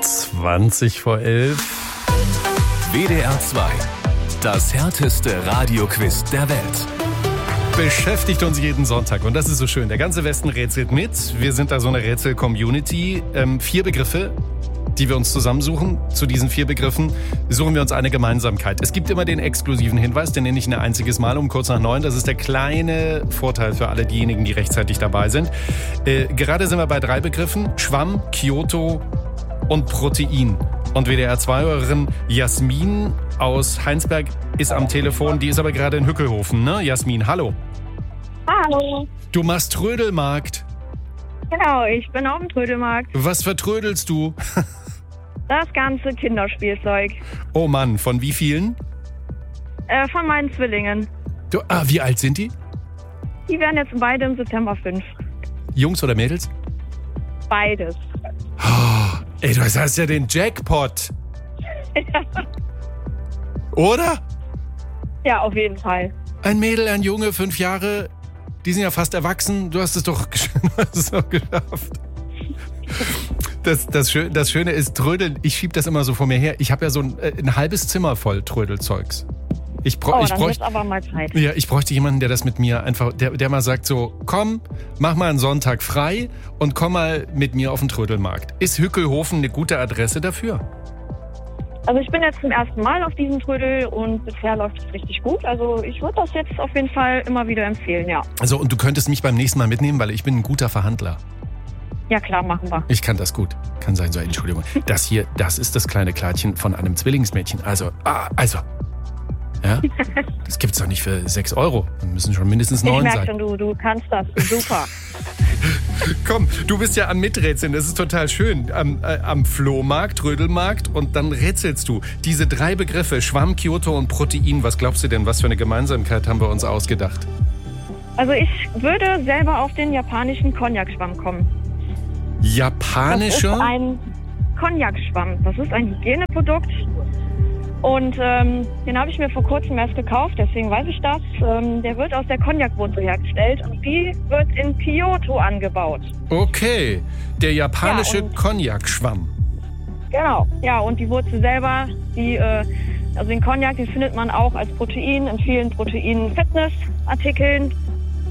20 vor 11. WDR 2. Das härteste Radioquiz der Welt. Beschäftigt uns jeden Sonntag und das ist so schön. Der ganze Westen rätselt mit. Wir sind da so eine Rätsel-Community. 4 Begriffe, die wir uns zusammensuchen. Zu diesen 4 Begriffen suchen wir uns eine Gemeinsamkeit. Es gibt immer den exklusiven Hinweis, den nenne ich ein einziges Mal um kurz nach 9. Das ist der kleine Vorteil für alle diejenigen, die rechtzeitig dabei sind. Gerade sind wir bei 3 Begriffen. Schwamm, Kyoto und Protein. Und WDR-2-Hörerin Jasmin aus Heinsberg ist am Telefon. Die ist aber gerade in Hückelhofen, ne? Jasmin, hallo. Hallo. Du machst Trödelmarkt. Genau, ich bin auf dem Trödelmarkt. Was vertrödelst du? Das ganze Kinderspielzeug. Oh Mann, von wie vielen? Von meinen Zwillingen. Wie alt sind die? Die werden jetzt beide im September 5. Jungs oder Mädels? Beides. Oh, ey, du hast ja den Jackpot. Oder? Ja, auf jeden Fall. Ein Mädel, ein Junge, 5 Jahre, die sind ja fast erwachsen. Du hast es doch geschafft. Das Schöne ist, Trödeln, ich schieb das immer so vor mir her. Ich habe ja so ein halbes Zimmer voll Trödelzeugs. Dann wird aber mal Zeit. Ja, ich bräuchte jemanden, der das mit mir einfach, der mal sagt so, komm, mach mal einen Sonntag frei und komm mal mit mir auf den Trödelmarkt. Ist Hückelhofen eine gute Adresse dafür? Also ich bin jetzt zum ersten Mal auf diesem Trödel und bisher läuft es richtig gut. Also ich würde das jetzt auf jeden Fall immer wieder empfehlen, ja. Also und du könntest mich beim nächsten Mal mitnehmen, weil ich bin ein guter Verhandler. Ja klar, machen wir. Ich kann das gut. Kann sein, so, Entschuldigung. Das hier, das ist das kleine Kleidchen von einem Zwillingsmädchen. Also. Ja? Das gibt's doch nicht für 6 €. Das müssen schon mindestens 9 sein. Ich merke schon, du kannst das. Super. Komm, du bist ja am Miträtseln. Das ist total schön. Am Flohmarkt, Trödelmarkt und dann rätselst du. Diese 3 Begriffe, Schwamm, Kyoto und Protein. Was glaubst du denn, was für eine Gemeinsamkeit haben wir uns ausgedacht? Also ich würde selber auf den japanischen Cognac-Schwamm kommen. Japanischer? Das ist ein Cognac-Schwamm. Das ist ein Hygieneprodukt. Und den habe ich mir vor kurzem erst gekauft, deswegen weiß ich das. Der wird aus der Cognac-Wurzel hergestellt und die wird in Kyoto angebaut. Okay, der japanische Ja, Cognac-Schwamm. Genau, ja, und die Wurzel selber, also den Cognac, den findet man auch als Protein in vielen Protein-Fitness-Artikeln.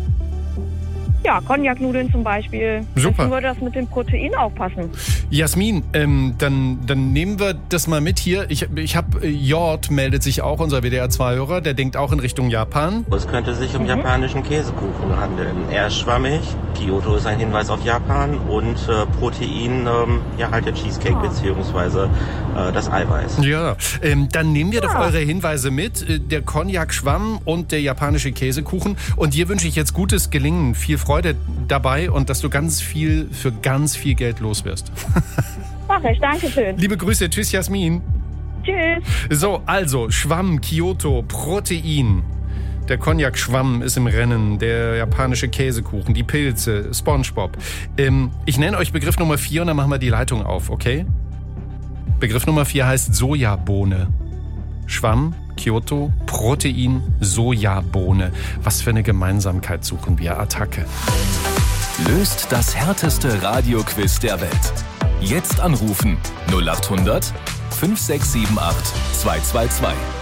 Ja, Cognac-Nudeln zum Beispiel. Super. Deswegen würde das mit dem Protein auch passen. Jasmin, dann nehmen wir das mal mit hier. Ich habe Jord meldet sich auch, unser WDR-2-Hörer, der denkt auch in Richtung Japan. Es könnte sich um japanischen Käsekuchen handeln. Er ist schwammig, Kyoto ist ein Hinweis auf Japan und Protein, halt der Cheesecake beziehungsweise das Eiweiß. Ja, dann nehmen wir doch eure Hinweise mit. Der Cognac-Schwamm und der japanische Käsekuchen. Und dir wünsche ich jetzt gutes Gelingen, viel Freude dabei und dass du für ganz viel Geld los wirst. Mach ich, danke schön. Liebe Grüße, tschüss Jasmin. Tschüss. So, also Schwamm, Kyoto, Protein. Der Cognac-Schwamm ist im Rennen, der japanische Käsekuchen, die Pilze, SpongeBob. Ich nenne euch Begriff Nummer 4 und dann machen wir die Leitung auf, okay? Begriff Nummer 4 heißt Sojabohne. Schwamm, Kyoto, Protein, Sojabohne. Was für eine Gemeinsamkeit suchen wir? Attacke. Löst das härteste Radioquiz der Welt. Jetzt anrufen 0800 5678 222.